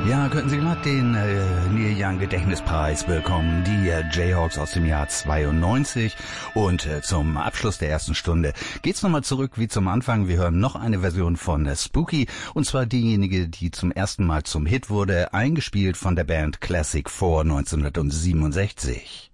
Ja, könnten Sie gerade den Neil Young Gedächtnispreis bekommen, die Jayhawks aus dem Jahr 92. Und zum Abschluss der ersten Stunde geht's nochmal zurück wie zum Anfang. Wir hören noch eine Version von Spooky, und zwar diejenige, die zum ersten Mal zum Hit wurde, eingespielt von der Band Classic 4 1967.